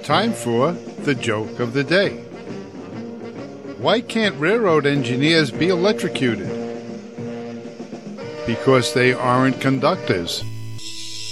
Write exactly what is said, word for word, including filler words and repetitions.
time for the joke of the day. Why can't railroad engineers be electrocuted? Because they aren't conductors.